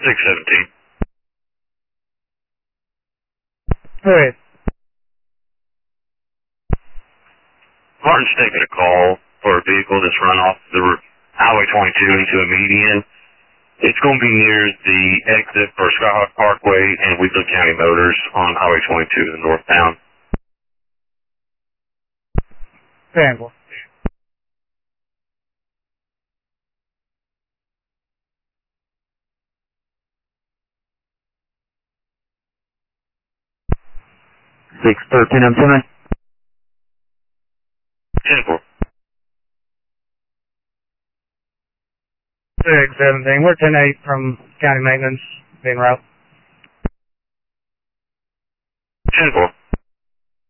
617. Go ahead. Martin's taking a call for a vehicle that's run off the Highway 22 into a median. It's going to be near the exit for Skyhawk Parkway and Wheatland County Motors on Highway 22 northbound. Triangle. I'm coming. 10-4. 617. We're 10-8 from county maintenance being route. 10-4.